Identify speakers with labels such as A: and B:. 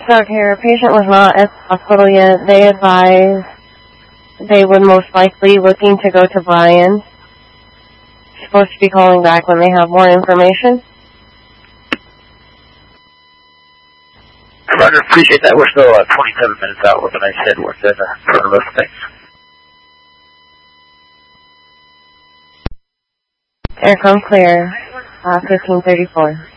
A: Star Care, patient was not at the hospital yet. They advised they would most likely looking to go to Bryan. Supposed to be calling back when they have more information.
B: Roger, appreciate that. We're still 27 minutes out with a nice head work in front of us. Thanks.
A: Aircom clear, 1534.